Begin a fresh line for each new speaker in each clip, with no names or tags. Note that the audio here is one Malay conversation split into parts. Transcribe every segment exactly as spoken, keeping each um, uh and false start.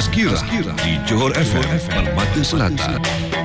Tazkirah di Johor F M Permata Selatan.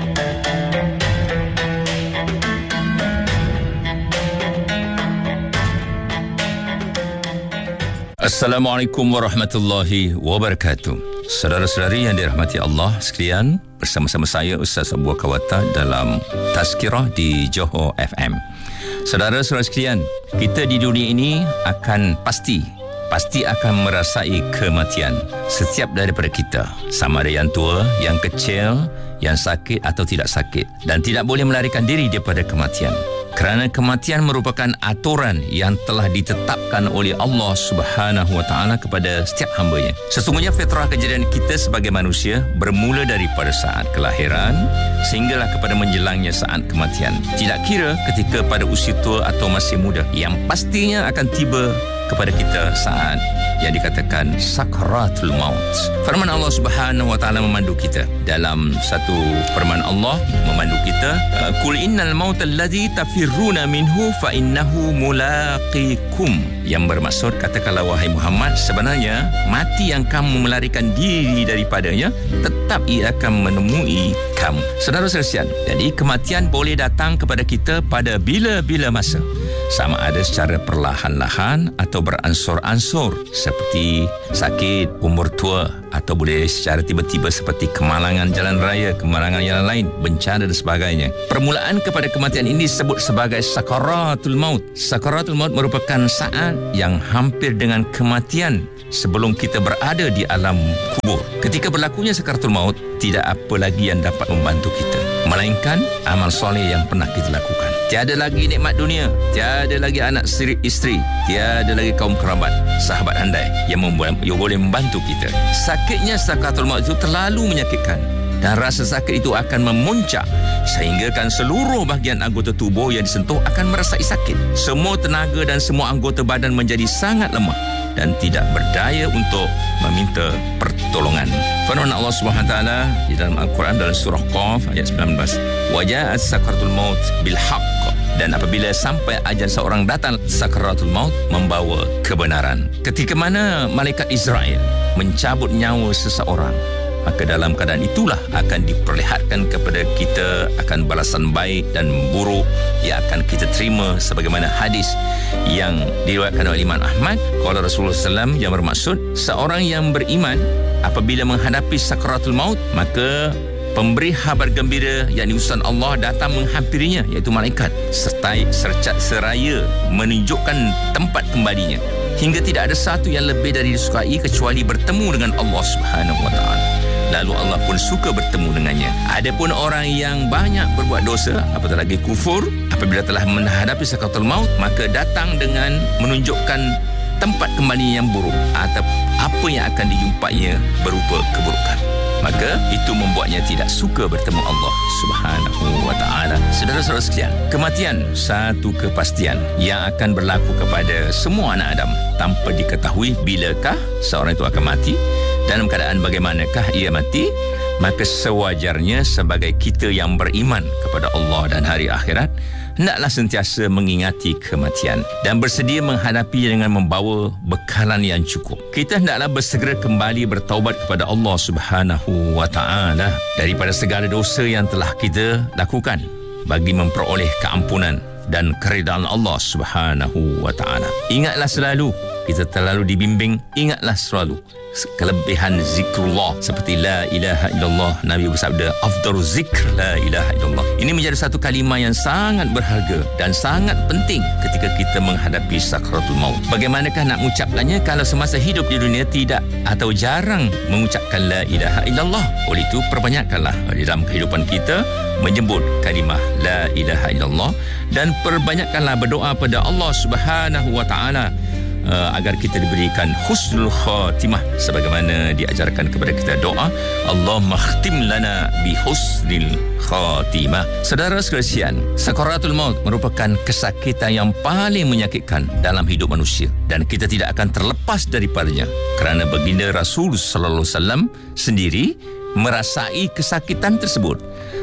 Assalamualaikum warahmatullahi wabarakatuh. Saudara-saudari yang dirahmati Allah sekalian, bersama-sama saya Ustaz Abu Kawata dalam Tazkirah di Johor F M. Saudara-saudara sekalian, kita di dunia ini akan pasti pasti akan merasai kematian. Setiap daripada kita, sama ada yang tua, yang kecil, yang sakit atau tidak sakit, dan tidak boleh melarikan diri daripada kematian. Kerana kematian merupakan aturan yang telah ditetapkan oleh Allah Subhanahu Wa Taala kepada setiap hamba-Nya. Sesungguhnya fitrah kejadian kita sebagai manusia bermula daripada saat kelahiran sehinggalah kepada menjelangnya saat kematian. Tidak kira ketika pada usia tua atau masih muda, yang pastinya akan tiba kepada kita saat yang dikatakan sakratul maut. Firman Allah Subhanahu Wa Taala memandu kita dalam satu firman Allah memandu kita, qul innal mautal ladzi tafirruna minhu fa innahu mulaqikum, yang bermaksud katakanlah wahai Muhammad, sebenarnya mati yang kamu melarikan diri daripadanya tetap ia akan menemui kamu. Saudara-saudara sekalian, jadi kematian boleh datang kepada kita pada bila-bila masa, sama ada secara perlahan-lahan atau beransur-ansur seperti sakit, umur tua, atau boleh secara tiba-tiba seperti kemalangan jalan raya, kemalangan yang lain, bencana dan sebagainya. Permulaan kepada kematian ini disebut sebagai sakaratul maut. Sakaratul maut merupakan saat yang hampir dengan kematian sebelum kita berada di alam kubur. Ketika berlakunya sakaratul maut, tidak apa lagi yang dapat membantu kita melainkan amal soleh yang pernah kita lakukan. Tiada lagi nikmat dunia, tiada lagi anak isteri, tiada lagi kaum kerabat, sahabat handai yang, membuat, yang boleh membantu kita. Sakitnya sakaratul maut itu terlalu menyakitkan, dan rasa sakit itu akan memuncak sehinggakan seluruh bahagian anggota tubuh yang disentuh akan merasai sakit. Semua tenaga dan semua anggota badan menjadi sangat lemah dan tidak berdaya untuk meminta pertolongan. Firman Allah Subhanahu Wa Taala di dalam Al-Quran dalam surah Qaf ayat sembilan belas, wa ja'at sakaratul maut bil haqq, dan apabila sampai ajal seorang datang, sakaratul maut membawa kebenaran. Ketika mana malaikat Israel mencabut nyawa seseorang, maka dalam keadaan itulah akan diperlihatkan kepada kita akan balasan baik dan buruk yang akan kita terima, sebagaimana hadis yang diriwayatkan oleh Imam Ahmad. Qala Rasulullah sallallahu alaihi wasallam, yang bermaksud seorang yang beriman apabila menghadapi sakaratul maut, maka pemberi khabar gembira yang diutusan Allah datang menghampirinya, iaitu malaikat, serta serta seraya menunjukkan tempat kembalinya, hingga tidak ada satu yang lebih dari disukai kecuali bertemu dengan Allah Subhanahu Wa Taala. Lalu Allah pun suka bertemu dengannya. Adapun orang yang banyak berbuat dosa, apatah lagi kufur, apabila telah menghadapi sakaratul maut, maka datang dengan menunjukkan tempat kembali yang buruk atau apa yang akan dijumpainya berupa keburukan. Maka itu membuatnya tidak suka bertemu Allah Subhanahu Wa Taala. Saudara-saudara sekalian, kematian satu kepastian yang akan berlaku kepada semua anak Adam tanpa diketahui bilakah seorang itu akan mati, dalam keadaan bagaimanakah ia mati. Maka sewajarnya sebagai kita yang beriman kepada Allah dan hari akhirat, hendaklah sentiasa mengingati kematian dan bersedia menghadapinya dengan membawa bekalan yang cukup. Kita hendaklah bersegera kembali bertaubat kepada Allah Subhanahu Wa Taala daripada segala dosa yang telah kita lakukan, bagi memperoleh keampunan dan keridaan Allah Subhanahu Wa Taala. Ingatlah selalu, kita terlalu dibimbing, ingatlah selalu kelebihan zikrullah seperti la ilaha illallah. Nabi bersabda, afdalu zikr la ilaha illallah. Ini menjadi satu kalimah yang sangat berharga dan sangat penting ketika kita menghadapi sakaratul maut. Bagaimanakah nak mengucapkannya kalau semasa hidup di dunia tidak atau jarang mengucapkan la ilaha illallah? Oleh itu perbanyakkanlah di dalam kehidupan kita menyebut kalimah la ilaha illallah, dan perbanyakkanlah berdoa pada Allah Subhanahu Wa Taala Uh, agar kita diberikan husnul khatimah, sebagaimana diajarkan kepada kita doa, Allahumma khtim lana bi husnil khatimah. Saudara sekalian, sakaratul maut merupakan kesakitan yang paling menyakitkan dalam hidup manusia, dan kita tidak akan terlepas daripadanya, kerana baginda Rasul sallallahu alaihi wasallam sendiri merasai kesakitan tersebut.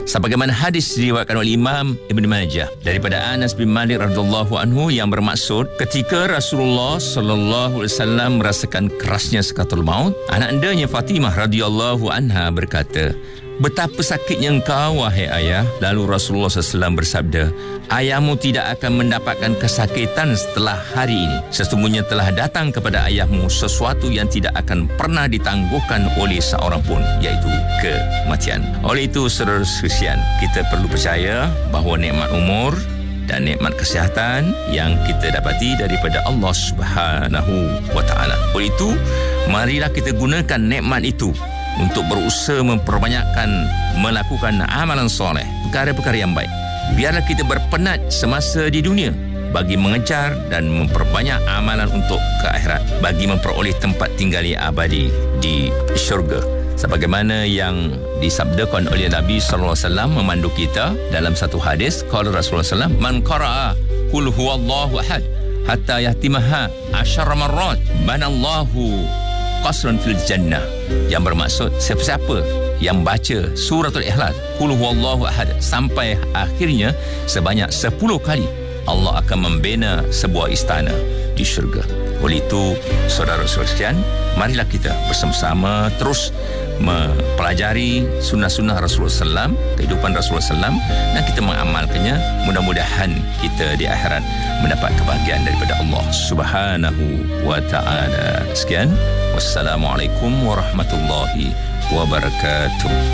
Sebagaimana hadis diriwayatkan oleh Imam Ibn Majah daripada Anas bin Malik radhiyallahu anhu yang bermaksud ketika Rasulullah sallallahu alaihi wasallam merasakan kerasnya sakaratul maut, anak andanya Fatimah radhiyallahu anha berkata, "Betapa sakitnya engkau, wahai ayah." Lalu Rasulullah sallallahu alaihi wasallam bersabda, "Ayahmu tidak akan mendapatkan kesakitan setelah hari ini. Sesungguhnya telah datang kepada ayahmu sesuatu yang tidak akan pernah ditangguhkan oleh seorang pun, iaitu kematian." Oleh itu, saudara sekalian, kita perlu percaya bahawa nikmat umur dan nikmat kesihatan yang kita dapati daripada Allah Subhanahu wa taala. Oleh itu, marilah kita gunakan nikmat itu untuk berusaha memperbanyakkan melakukan amalan soleh, perkara-perkara yang baik. Biarlah kita berpenat semasa di dunia bagi mengejar dan memperbanyak amalan untuk ke akhirat, bagi memperoleh tempat tinggal yang abadi di syurga. Sebagaimana yang disabdakan oleh Nabi sallallahu alaihi wasallam memandu kita dalam satu hadis, qala Rasulullah sallallahu alaihi wasallam, "Man qara'a qul huwallahu ahad hatta yahtimaha asyara marrat banallahu qasran fil jannah." Yang bermaksud siapa-siapa yang baca suratul Ikhlas, qul huwallahu ahad, sampai akhirnya sebanyak sepuluh kali, Allah akan membina sebuah istana di syurga. Oleh itu, saudara-saudara sekalian, marilah kita bersama-sama terus mempelajari sunnah-sunnah Rasulullah sallallahu alaihi wasallam, kehidupan Rasulullah sallallahu alaihi wasallam, dan kita mengamalkannya. Mudah-mudahan kita di akhirat mendapat kebahagiaan daripada Allah Subhanahu wa taala. Sekian, wassalamualaikum warahmatullahi wabarakatuh.